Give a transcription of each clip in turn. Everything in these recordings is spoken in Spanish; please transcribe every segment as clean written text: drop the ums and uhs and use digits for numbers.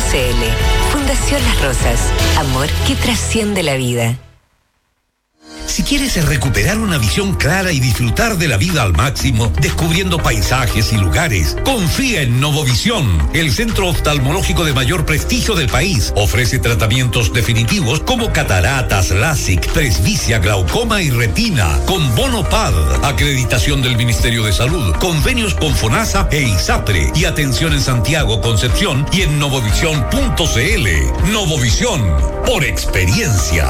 Fundación Las Rosas. Amor que trasciende la vida. Si quieres recuperar una visión clara y disfrutar de la vida al máximo, descubriendo paisajes y lugares, confía en Novovisión, el centro oftalmológico de mayor prestigio del país. Ofrece tratamientos definitivos como cataratas, LASIK, presbicia, glaucoma y retina, con bono PAD, acreditación del Ministerio de Salud, convenios con FONASA e ISAPRE, y atención en Santiago, Concepción y en novovisión.cl. Novovisión, por experiencia.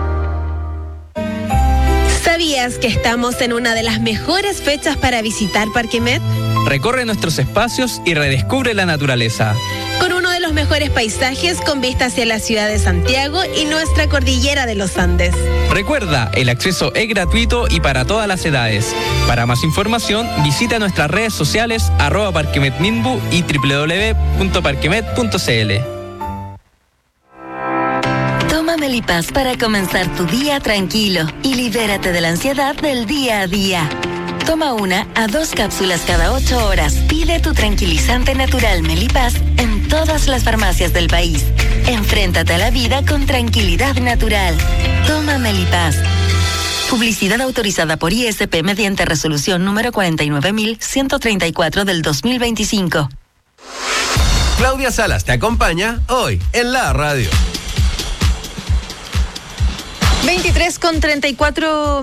¿Sabías que estamos en una de las mejores fechas para visitar Parque Met? Recorre nuestros espacios y redescubre la naturaleza. Con uno de los mejores paisajes con vista hacia la ciudad de Santiago y nuestra cordillera de los Andes. Recuerda, el acceso es gratuito y para todas las edades. Para más información, visita nuestras redes sociales @parquemetminbu y www.parquemet.cl. Toma Melipaz para comenzar tu día tranquilo y libérate de la ansiedad del día a día. Toma 1 a 2 cápsulas cada 8 horas. Pide tu tranquilizante natural Melipaz en todas las farmacias del país. Enfréntate a la vida con tranquilidad natural. Toma Melipaz. Publicidad autorizada por ISP mediante resolución número 49.134 del 2025. Claudia Salas te acompaña hoy en la radio. 23:34.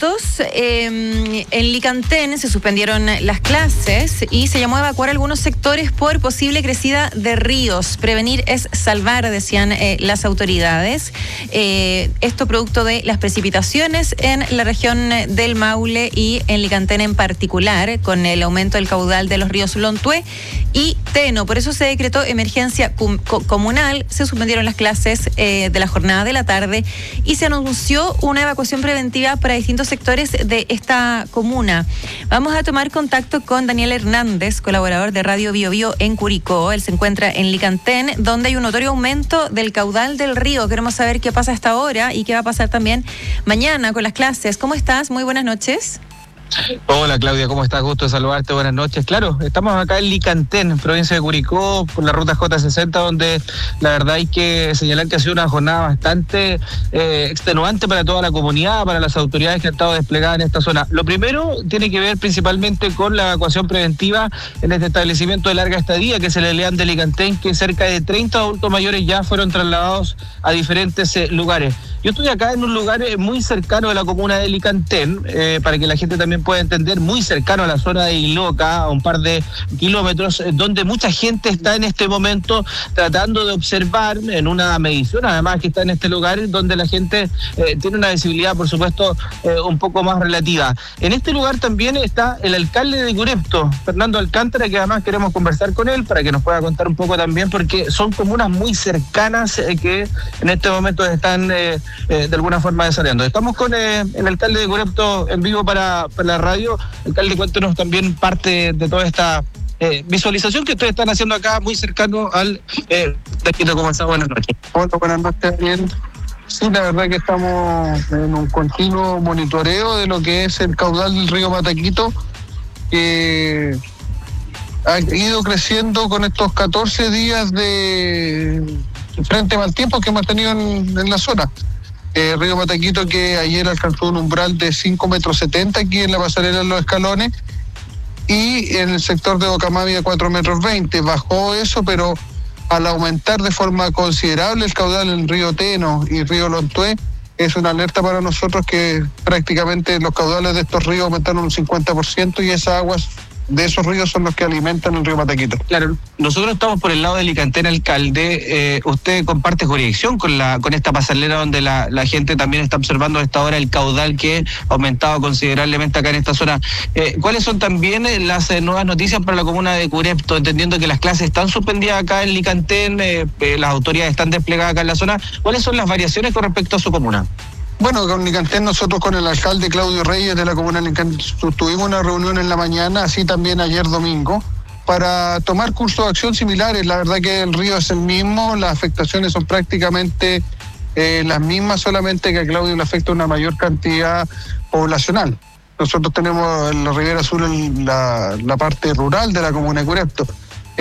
En Licantén se suspendieron las clases y se llamó a evacuar algunos sectores por posible crecida de ríos. Prevenir es salvar, decían las autoridades. Esto producto de las precipitaciones en la región del Maule y en Licantén en particular, con el aumento del caudal de los ríos Lontué y Teno. Por eso se decretó emergencia comunal, se suspendieron las clases de la jornada de la tarde y se anunció una evacuación preventiva para distintos sectores de esta comuna. Vamos a tomar contacto con Daniel Hernández, colaborador de Radio Bio Bio en Curicó. Él se encuentra en Licantén, donde hay un notorio aumento del caudal del río. Queremos saber qué pasa hasta ahora y qué va a pasar también mañana con las clases. ¿Cómo estás? Muy buenas noches. Hola Claudia, ¿cómo estás? Gusto de saludarte, buenas noches. Claro, estamos acá en Licantén, provincia de Curicó, por la ruta J60, donde la verdad hay que señalar que ha sido una jornada bastante extenuante para toda la comunidad, para las autoridades que han estado desplegadas en esta zona. Lo primero tiene que ver principalmente con la evacuación preventiva en este establecimiento de larga estadía, que es el ELEAN de Licantén, que cerca de 30 adultos mayores ya fueron trasladados a diferentes lugares. Yo estoy acá en un lugar muy cercano de la comuna de Licantén, para que la gente también pueda entender, muy cercano a la zona de Iloca, a un par de kilómetros, donde mucha gente está en este momento tratando de observar en una medición, además que está en este lugar, donde la gente tiene una visibilidad, por supuesto, un poco más relativa. En este lugar también está el alcalde de Curepto, Fernando Alcántara, que además queremos conversar con él para que nos pueda contar un poco también, porque son comunas muy cercanas que en este momento están de alguna forma desarrollando. Estamos con el alcalde de Curepto en vivo para la radio. Alcalde, cuéntenos también parte de toda esta visualización que ustedes están haciendo acá, muy cercano al Taquito. ¿Cómo está? Buenas noches. Hola, buenas noches, bien. Sí, la verdad que estamos en un continuo monitoreo de lo que es el caudal del río Mataquito, que ha ido creciendo con estos 14 días de frente mal tiempo que hemos tenido en la zona. Río Mataquito, que ayer alcanzó un umbral de 5,70 metros aquí en la pasarela de los Escalones, y en el sector de Bocamavi a 4,20 metros. Bajó eso, pero al aumentar de forma considerable el caudal en río Teno y río Lontué, es una alerta para nosotros que prácticamente los caudales de estos ríos aumentaron un 50% y esas aguas de esos ríos son los que alimentan el río Mataquito. Claro, nosotros estamos por el lado de Licantén, alcalde. Usted comparte jurisdicción con esta pasarela donde la gente también está observando a esta hora el caudal que ha aumentado considerablemente acá en esta zona. ¿Cuáles son también las nuevas noticias para la comuna de Curepto? Entendiendo que las clases están suspendidas acá en Licantén, las autoridades están desplegadas acá en la zona. ¿Cuáles son las variaciones con respecto a su comuna? Bueno, con Licantén nosotros con el alcalde Claudio Reyes de la comuna de Licantén tuvimos una reunión en la mañana, así también ayer domingo, para tomar cursos de acción similares. La verdad que el río es el mismo, las afectaciones son prácticamente las mismas, solamente que a Claudio le afecta una mayor cantidad poblacional. Nosotros tenemos en la Ribera Sur la parte rural de la comuna de Curepto.